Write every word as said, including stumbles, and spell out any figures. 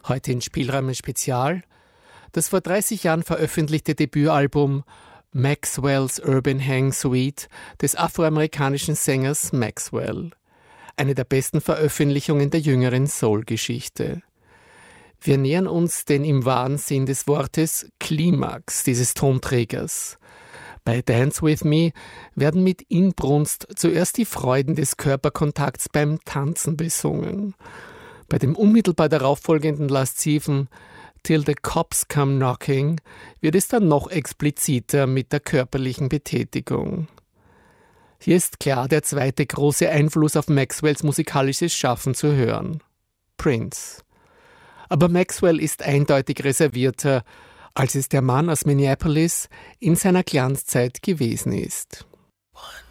Heute in Spielraum Spezial das vor dreißig Jahren veröffentlichte Debütalbum Maxwell's Urban Hang Suite des afroamerikanischen Sängers Maxwell. Eine der besten Veröffentlichungen der jüngeren Soul-Geschichte. Wir nähern uns den im wahren Sinn des Wortes Klimax dieses Tonträgers. Bei Dance With Me werden mit Inbrunst zuerst die Freuden des Körperkontakts beim Tanzen besungen. Bei dem unmittelbar darauffolgenden lasziven Till the Cops Come Knocking wird es dann noch expliziter mit der körperlichen Betätigung. Hier ist klar der zweite große Einfluss auf Maxwells musikalisches Schaffen zu hören: Prince. Aber Maxwell ist eindeutig reservierter, als es der Mann aus Minneapolis in seiner Glanzzeit gewesen ist. One.